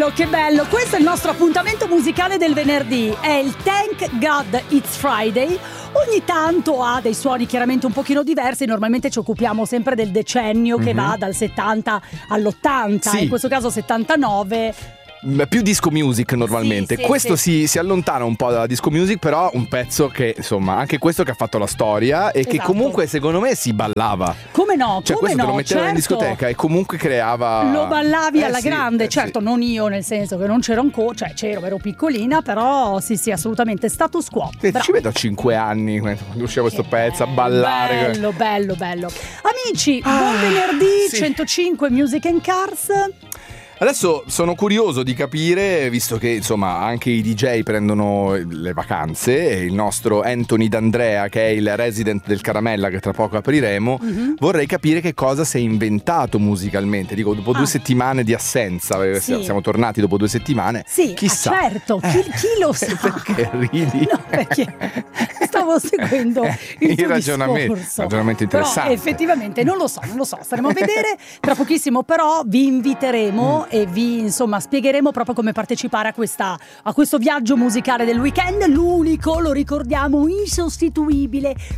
bello, che bello. Questo è il nostro appuntamento musicale del venerdì. È il Thank God It's Friday. Ogni tanto ha dei suoni chiaramente un pochino diversi. Normalmente ci occupiamo sempre del decennio che va dal 70 all'80, Sì. in questo caso 79. Più disco music normalmente. Sì, questo si allontana un po' dalla disco music, però un pezzo che insomma anche questo che ha fatto la storia e che Esatto. comunque secondo me si ballava. Come no? Cioè come questo te lo no? mettevano in discoteca e comunque creava. Lo ballavi alla sì, grande, certo sì. non io, nel senso che non c'ero ancora, cioè c'ero, ero piccolina, però sì assolutamente status quo. Ti ci vedo a 5 anni quando usciva questo pezzo a ballare. Bello. Amici, buon venerdì, sì. 105 Music and Cars. Adesso sono curioso di capire, visto che insomma anche i DJ prendono le vacanze e il nostro Anthony D'Andrea, che è il resident del Caramella che tra poco apriremo, vorrei capire che cosa si è inventato musicalmente. Dico, dopo 2 settimane di assenza, Sì. siamo tornati dopo 2 settimane. Sì, chissà. Certo, chi lo sa? Perché ridi? No, perché stavo seguendo il tuo ragionamento discorso. interessante. Però effettivamente non lo so, staremo a vedere tra pochissimo, però vi inviteremo e vi insomma spiegheremo proprio come partecipare a questo viaggio musicale del weekend, l'unico, lo ricordiamo, insostituibile,